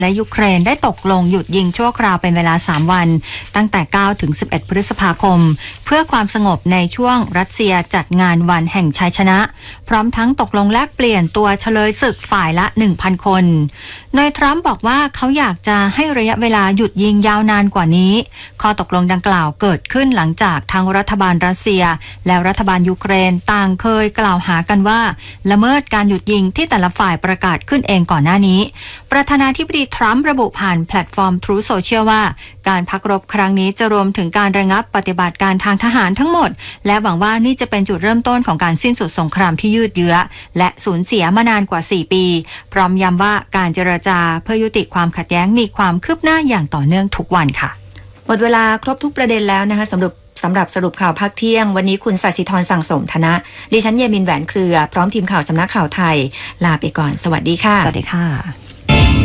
และยูเครนได้ตกลงหยุดยิงชั่วคราวเป็นเวลา3วันตั้งแต่9ถึง11พฤษภาคมเพื่อความสงบในช่วงรัสเซียจัดงานวันแห่งชัยชนะพร้อมทั้งตกลงแลกเปลี่ยนตัวเฉลยศึกฝ่ายละ 1,000 คนโดยทรัมป์บอกว่าเขาอยากจะให้ระยะเวลาหยุดยิงยาวนานกว่านี้ข้อตกลงดังกล่าวเกิดขึ้นหลังจากทั้งรัฐบาลรัสเซียและรัฐบาลยูเครนต่างเคยกล่าวหากันว่าละเมิดการหยุดยิงที่แต่ละฝ่ายประกาศขึ้นเองก่อนหน้านี้ประธานาธิบดีทรัมป์ระบุผ่านแพลตฟอร์ม Truth Social ว่าการพักรบครั้งนี้จะรวมถึงการระงับปฏิบัติการทางทหารทั้งหมดและหวังว่านี่จะเป็นจุดเริ่มต้นของการสิ้นสุดสงครามที่ยืดเยื้อและสูญเสียมานานกว่า4ปีพร้อมย้ำว่าการเจรจาเพื่อยุติความขัดแย้งมีความคืบหน้าอย่างต่อเนื่องทุกวันค่ะหมดเวลาครบทุกประเด็นแล้วนะคะสำหรับสรุปข่าวภาคเที่ยงวันนี้คุณศศิธรสั่งสมธนะดิฉันเยมินแหวนเครือพร้อมทีมข่าวสำนักข่าวไทยลาไปก่อนสวัสดีค่ะสวัสดีค่ะ